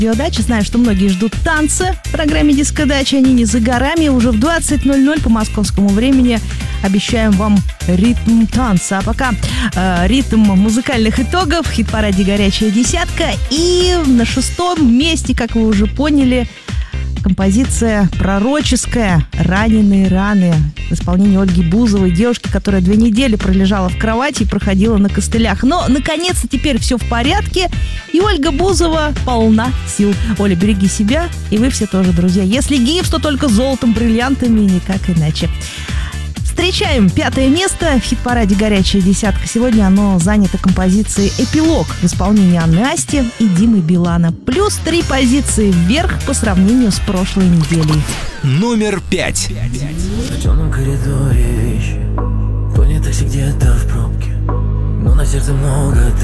Дача. Знаю, что многие ждут танца в программе «Диско-дача». Они не за горами. Уже в 20:00 по московскому времени обещаем вам ритм танца. А пока ритм музыкальных итогов в хит-параде «Горячая десятка». И на 6-м месте, как вы уже поняли, композиция пророческая «Раненые раны» в исполнении Ольги Бузовой, девушки, которая 2 недели пролежала в кровати и проходила на костылях. Но, наконец-то, теперь все в порядке, и Ольга Бузова полна сил. Оля, береги себя, и вы все тоже, друзья. Если гипс, то только золотом, бриллиантами, никак иначе. Встречаем 5-е место в хит-параде «Горячая десятка». Сегодня оно занято композицией «Эпилог» в исполнении Анны Асти и Димы Билана. Плюс 3 позиции вверх по сравнению с прошлой неделей. Номер 5. В темном коридоре вещи, понятых где-то в пробке, но на сердце много